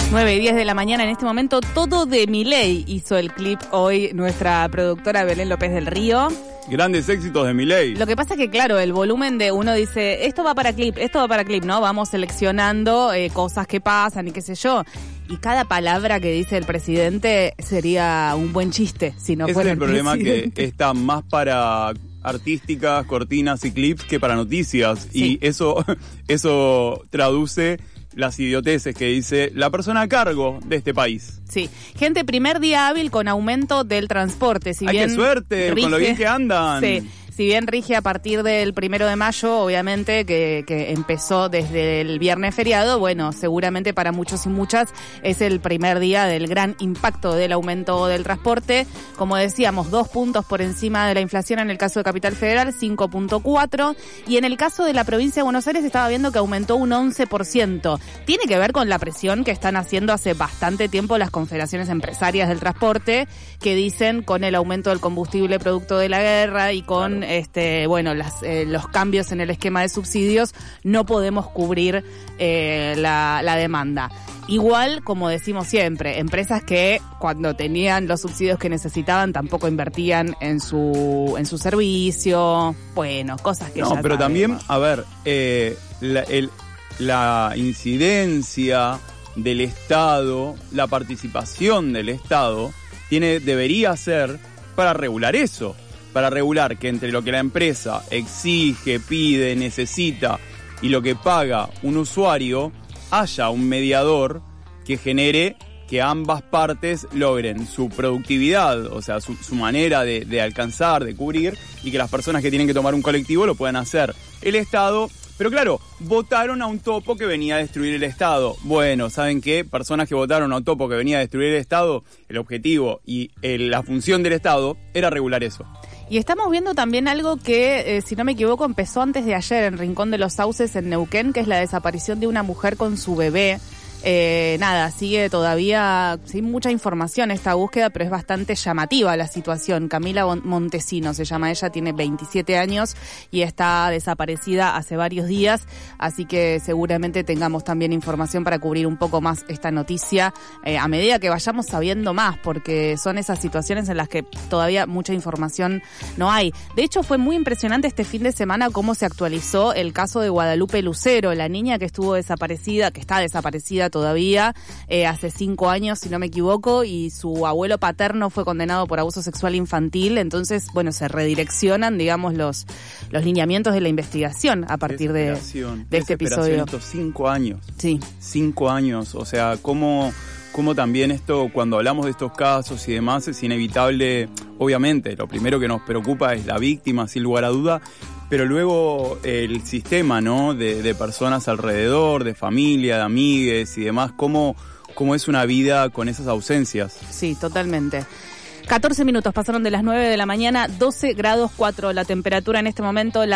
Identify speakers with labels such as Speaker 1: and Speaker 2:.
Speaker 1: 9:10 de la mañana en este momento. Todo de Milei hizo el clip hoy nuestra productora Belén López del Río.
Speaker 2: Grandes éxitos de Milei.
Speaker 1: Lo que pasa es que, claro, el volumen de uno dice, esto va para clip, ¿no? Vamos seleccionando cosas que pasan y qué sé yo. Y cada palabra que dice el presidente sería un buen chiste si no fuera el
Speaker 2: problema,
Speaker 1: presidente.
Speaker 2: que está más para artísticas, cortinas y clips que para noticias.
Speaker 1: Sí.
Speaker 2: Y eso traduce las idioteces que dice la persona a cargo de este país.
Speaker 1: Sí. Gente, primer día hábil con aumento del transporte. Si
Speaker 2: ¡Ay,
Speaker 1: bien
Speaker 2: qué suerte!
Speaker 1: Rige,
Speaker 2: con lo bien que andan.
Speaker 1: Sí. Si bien rige a partir del 1 de mayo, obviamente, que empezó desde el viernes feriado, bueno, seguramente para muchos y muchas es el primer día del gran impacto del aumento del transporte. Como decíamos, 2 puntos por encima de la inflación en el caso de Capital Federal, 5.4. Y en el caso de la provincia de Buenos Aires estaba viendo que aumentó un 11%. Tiene que ver con la presión que están haciendo hace bastante tiempo las confederaciones empresarias del transporte, que dicen con el aumento del combustible producto de la guerra y con los cambios en el esquema de subsidios, no podemos cubrir la demanda. Igual, como decimos siempre, empresas que cuando tenían los subsidios que necesitaban tampoco invertían en su servicio, bueno, cosas que ya
Speaker 2: No, pero
Speaker 1: sabemos.
Speaker 2: también, a ver, la incidencia del Estado, la participación del Estado, debería ser para regular eso. Para regular que entre lo que la empresa exige, pide, necesita y lo que paga un usuario, haya un mediador que genere que ambas partes logren su productividad, o sea, su manera de alcanzar, de cubrir, y que las personas que tienen que tomar un colectivo lo puedan hacer. El Estado, pero claro, votaron a un topo que venía a destruir el Estado. Bueno, ¿saben qué? Personas que votaron a un topo que venía a destruir el Estado, el objetivo y la función del Estado era regular eso.
Speaker 1: Y estamos viendo también algo que, si no me equivoco, empezó antes de ayer en Rincón de los Sauces, en Neuquén, que es la desaparición de una mujer con su bebé. Sigue todavía sin mucha información esta búsqueda, pero es bastante llamativa la situación. Camila Montesino se llama ella, tiene 27 años y está desaparecida hace varios días, así que seguramente tengamos también información para cubrir un poco más esta noticia a medida que vayamos sabiendo más, porque son esas situaciones en las que todavía mucha información no hay. De hecho, fue muy impresionante este fin de semana cómo se actualizó el caso de Guadalupe Lucero, la niña que estuvo desaparecida, que está desaparecida todavía, hace 5 años, si no me equivoco, y su abuelo paterno fue condenado por abuso sexual infantil. Entonces, bueno, se redireccionan, digamos, los lineamientos de la investigación a partir de este episodio.
Speaker 2: Estos 5 años.
Speaker 1: Sí.
Speaker 2: 5 años, o sea, cómo también esto, cuando hablamos de estos casos y demás, es inevitable. Obviamente, lo primero que nos preocupa es la víctima, sin lugar a duda, pero luego el sistema, ¿no? De personas alrededor, de familia, de amigues y demás, cómo es una vida con esas ausencias.
Speaker 1: Sí, totalmente. 14 minutos pasaron de las 9 de la mañana, 12 grados 4 la temperatura en este momento.